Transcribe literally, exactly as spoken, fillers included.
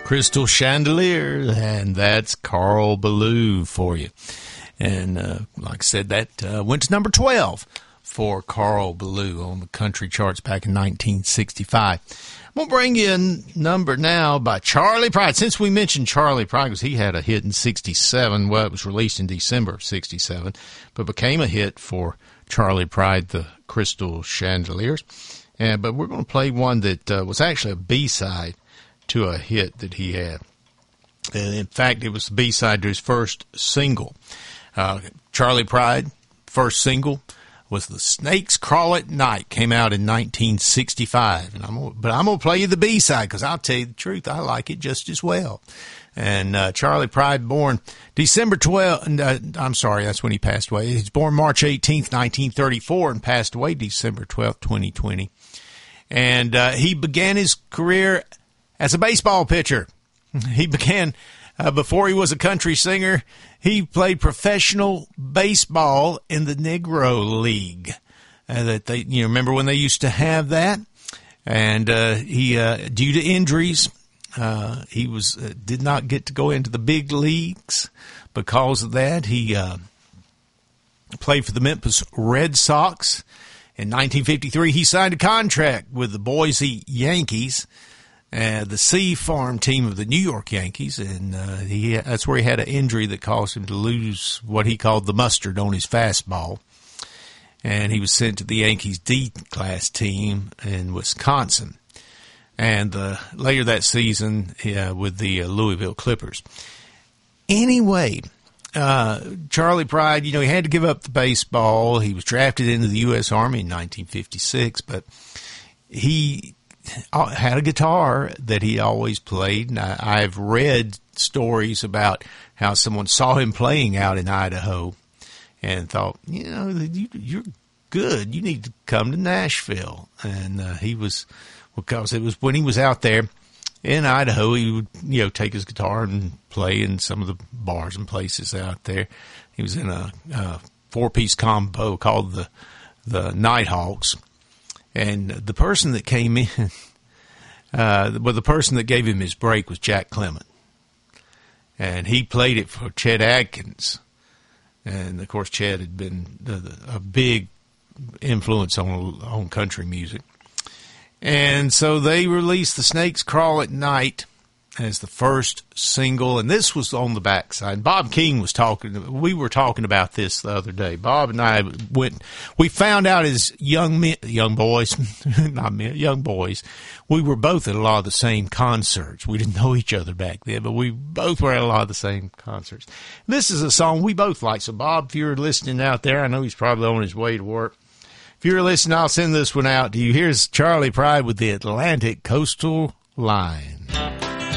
Crystal Chandelier, and that's Carl Ballou for you. And uh, like I said, that uh, went to number twelve for Carl Ballou on the country charts back in nineteen sixty-five. I'm going to bring you a number now by Charley Pride. Since we mentioned Charley Pride, because he had a hit in sixty-seven, well, it was released in December of sixty-seven, but became a hit for Charley Pride, the Crystal Chandeliers. Uh, but we're going to play one that uh, was actually a B-side to a hit that he had. And in fact, it was the B-side to his first single. Uh, Charley Pride, first single, was The Snakes Crawl at Night, came out in nineteen sixty-five. And I'm gonna, but I'm going to play you the B-side because I'll tell you the truth, I like it just as well. And uh, Charley Pride, born December twelfth, uh, I'm sorry, that's when he passed away. He was born March eighteenth, nineteen thirty-four, and passed away December twelfth, twenty twenty. And uh, he began his career as a baseball pitcher. He began, uh, before he was a country singer, he played professional baseball in the Negro League. Uh, that they, you know, remember when they used to have that? And uh, he, uh, due to injuries, uh, he was uh, did not get to go into the big leagues. Because of that, he uh, played for the Memphis Red Sox. In nineteen fifty-three, he signed a contract with the Boise Yankees, uh, the C farm team of the New York Yankees, and uh, he that's where he had an injury that caused him to lose what he called the mustard on his fastball. And he was sent to the Yankees D-class team in Wisconsin. And uh, later that season uh, with the uh, Louisville Clippers. Anyway, uh, Charley Pride, you know, he had to give up the baseball. He was drafted into the U S Army in nineteen fifty-six, but he had a guitar that he always played. And I, I've read stories about how someone saw him playing out in Idaho and thought, you know, you, you're good. You need to come to Nashville. And uh, he was, because it was when he was out there in Idaho, he would, you know, take his guitar and play in some of the bars and places out there. He was in a, a four-piece combo called the the Nighthawks. And the person that came in, uh, well, the person that gave him his break was Jack Clement. And he played it for Chet Atkins. And, of course, Chet had been a big influence on on country music. And so they released The Snakes Crawl at Night as the first single, and this was on the backside. Bob King was talking, we were talking about this the other day. Bob and I went, we found out as young men, young boys, not men, young boys, we were both at a lot of the same concerts. We didn't know each other back then, but we both were at a lot of the same concerts. This is a song we both like. So Bob, if you're listening out there, I know he's probably on his way to work. If you're listening, I'll send this one out to you. Here's Charley Pride with the Atlantic Coastal Line.